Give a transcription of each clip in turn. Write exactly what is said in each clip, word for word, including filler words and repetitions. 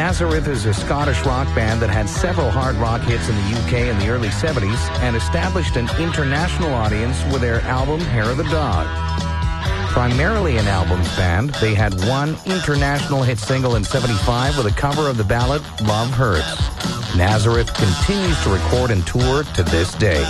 Nazareth is a Scottish rock band that had several hard rock hits in the U K in the early seventies and established an international audience with their album Hair of the Dog. Primarily an albums band, they had one international hit single in seventy-five with a cover of the ballad Love Hurts. Nazareth continues to record and tour to this day.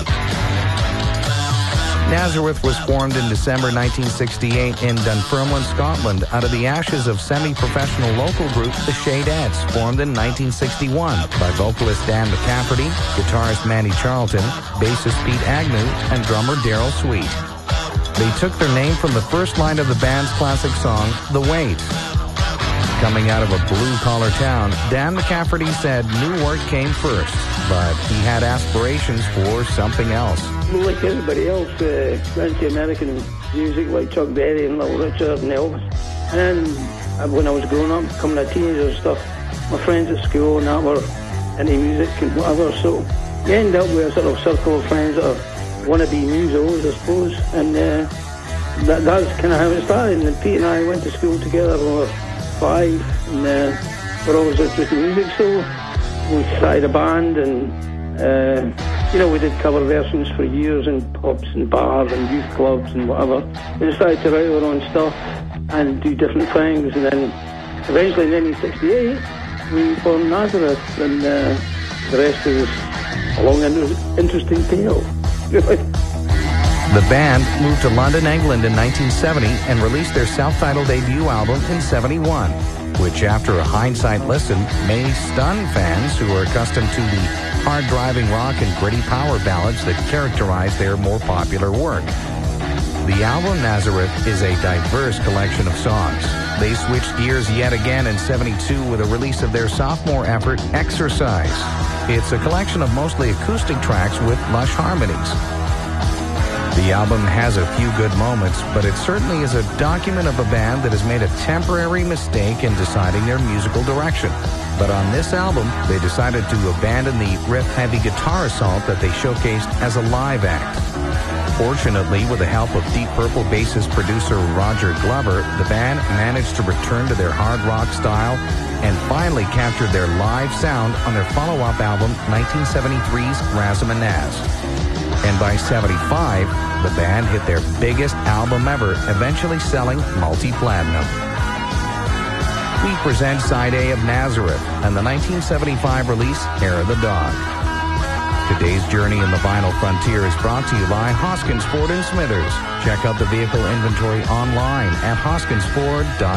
Nazareth was formed in December nineteen sixty-eight in Dunfermline, Scotland, out of the ashes of semi-professional local group The Shadettes, formed in nineteen sixty-one by vocalist Dan McCafferty, guitarist Manny Charlton, bassist Pete Agnew, and drummer Daryl Sweet. They took their name from the first line of the band's classic song, The Wait. Coming out of a blue-collar town, Dan McCafferty said new work came first, but he had aspirations for something else. Like everybody else, uh, went into American music like Chuck Berry and Little Richard and Elvis. And then when I was growing up, becoming a teenager and stuff, my friends at school and that were into music and whatever, so you end up with a sort of circle of friends that are wannabe musos, I suppose, and uh, that, that's kind of how it started. And Pete and I went to school together when we were five, and uh, we're always interested in music, so we started a band, and uh, you know, we did cover versions for years in pubs and bars and youth clubs and whatever. We started to write our own stuff and do different things, and then eventually in nineteen sixty-eight we formed Nazareth, and uh, the rest is a long and interesting tale. The band moved to London, England in nineteen seventy and released their self-titled debut album in seventy-one, which after a hindsight listen may stun fans who are accustomed to the hard-driving rock and gritty power ballads that characterize their more popular work. The album Nazareth is a diverse collection of songs. They switched gears yet again in seventy-two with a release of their sophomore effort, Exercise. It's a collection of mostly acoustic tracks with lush harmonies. The album has a few good moments, but it certainly is a document of a band that has made a temporary mistake in deciding their musical direction. But on this album, they decided to abandon the riff-heavy guitar assault that they showcased as a live act. Fortunately, with the help of Deep Purple bassist producer Roger Glover, the band managed to return to their hard rock style and finally captured their live sound on their follow-up album, nineteen seventy-three's Razamanaz. And by seventy-five, the band hit their biggest album ever, eventually selling multi-platinum. We present Side A of Nazareth and the nineteen seventy-five release, Hair of the Dog. Today's journey in the vinyl frontier is brought to you by Hoskins Ford and Smithers. Check out the vehicle inventory online at hoskins ford dot com.